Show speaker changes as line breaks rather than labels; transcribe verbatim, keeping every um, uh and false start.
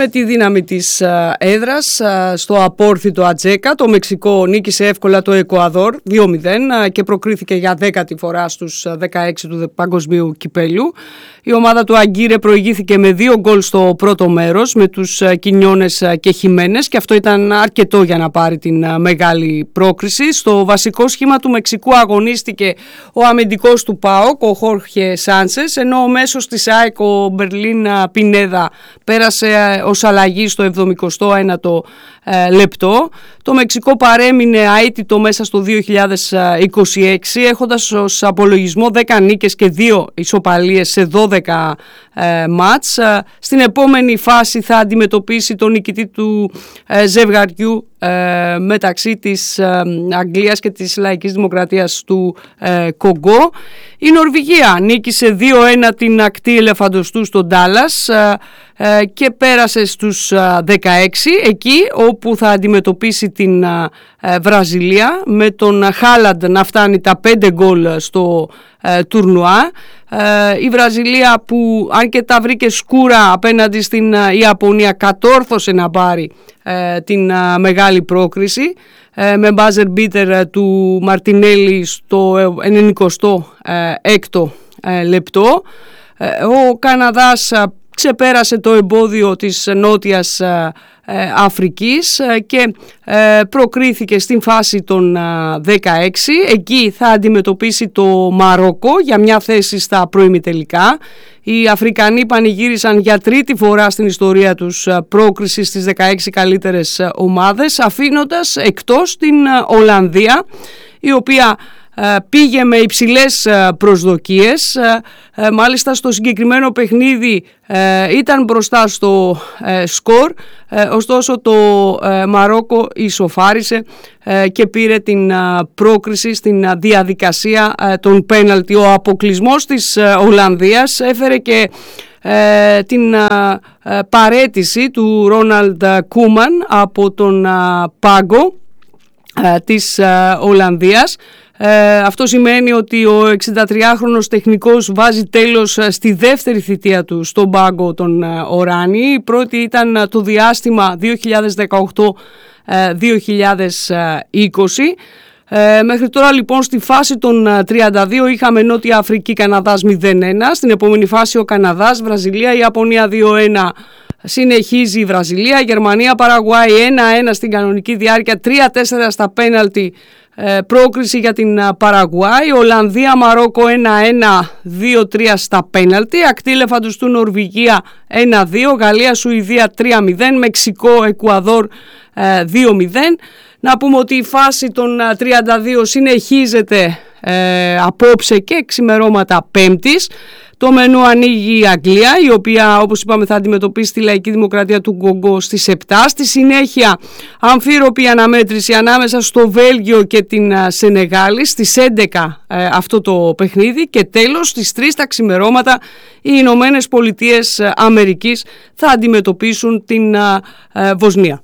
με τη δύναμη της έδρας στο απόρθητο Ατζέκα. Το Μεξικό νίκησε εύκολα το Εκουαδόρ δύο μηδέν και προκρίθηκε για δέκατη φορά στους δεκαέξι του παγκοσμίου κυπέλιου. Η ομάδα του Αγκύρε προηγήθηκε με δύο γκολ στο πρώτο μέρος με τους Κινιόνες και Χιμένες και αυτό ήταν αρκετό για να πάρει την μεγάλη πρόκριση. Στο βασικό σχήμα του Μεξικού αγωνίστηκε ο αμυντικός του ΠΑΟΚ, ο Χόρχε Σάνσες, ενώ ο μέσος της ΑΕΚ, ο Μπερλίν Πινέδα, πέρασε ως αλλαγή στο εβδομηκοστό ένατο ε, λεπτό. Το Μεξικό παρέμεινε αίτητο μέσα στο δύο χιλιάδες είκοσι έξι, έχοντας ως απολογισμό δέκα νίκες και δύο ισοπαλίες σε δώδεκα ε, μάτς. Στην επόμενη φάση θα αντιμετωπίσει τον νικητή του ε, ζευγαριού ε, μεταξύ της ε, Αγγλίας και της Λαϊκής Δημοκρατίας του ε, Κογκό. Η Νορβηγία νίκησε δύο ένα την ακτή ελεφαντοστού στο Ντάλλας ε, ε, και πέρασε στους ε, δεκαέξι, εκεί όπου θα αντιμετωπίσει την ε, Βραζιλία, με τον Χάλαντ να φτάνει τα πέντε γκολ στο ε, τουρνουά. Ε, η Βραζιλία, που αν και τα βρήκε σκούρα απέναντι στην ε, Ιαπωνία, κατόρθωσε να πάρει ε, την ε, μεγάλη πρόκριση ε, με buzzer beater του Μαρτινέλη στο ενενηκοστό έκτο ε, λεπτό. Ε, ο Καναδάς ε, ξεπέρασε το εμπόδιο της Νότιας Αφρικής και προκρίθηκε στην φάση των δεκαέξι. Εκεί θα αντιμετωπίσει το Μαρόκο για μια θέση στα προημιτελικά. Οι Αφρικανοί πανηγύρισαν για τρίτη φορά στην ιστορία τους πρόκριση στις δεκαέξι καλύτερες ομάδες, αφήνοντας εκτός την Ολλανδία, η οποία πήγε με υψηλές προσδοκίες. Μάλιστα στο συγκεκριμένο παιχνίδι ήταν μπροστά στο σκορ, ωστόσο το Μαρόκο ισοφάρισε και πήρε την πρόκριση στην διαδικασία των πέναλτι. Ο αποκλεισμός της Ολλανδίας έφερε και την παραίτηση του Ρόναλντ Κούμαν από τον πάγκο της Ολλανδίας. Ε, αυτό σημαίνει ότι ο εξηντατριάχρονος τεχνικός βάζει τέλος στη δεύτερη θητεία του στον πάγκο των Οράνι. Η πρώτη ήταν το διάστημα δύο χιλιάδες δεκαοκτώ δύο χιλιάδες είκοσι. Ε, μέχρι τώρα λοιπόν στη φάση των τριάντα δύο είχαμε Νότια Αφρική Καναδάς μηδέν ένα, στην επόμενη φάση ο Καναδάς, Βραζιλία, Ιαπωνία δύο ένα. Συνεχίζει η Βραζιλία, Γερμανία, Παραγουάη ένα ένα στην κανονική διάρκεια, τρία τέσσερα στα πέναλτι, ε, πρόκριση για την Παραγουάη, Ολλανδία, Μαρόκο ένα ένα, δύο τρία στα πέναλτι, ακτή ελεφαντοστού Νορβηγία ένα δύο, Γαλλία, Σουηδία τρία μηδέν, Μεξικό, Εκουαδόρ ε, δύο μηδέν. Να πούμε ότι η φάση των τριάντα δύο συνεχίζεται ε, απόψε και ξημερώματα Πέμπτης. Το μενού ανοίγει η Αγγλία, η οποία, όπως είπαμε, θα αντιμετωπίσει τη Λαϊκή Δημοκρατία του Κογκό στις επτά. Στη συνέχεια αμφίροπη αναμέτρηση ανάμεσα στο Βέλγιο και την Σενεγάλη στις έντεκα ε, αυτό το παιχνίδι, και τέλος στις τρεις τα ξημερώματα οι Ηνωμένες Πολιτείες Αμερικής θα αντιμετωπίσουν την ε, Βοσνία.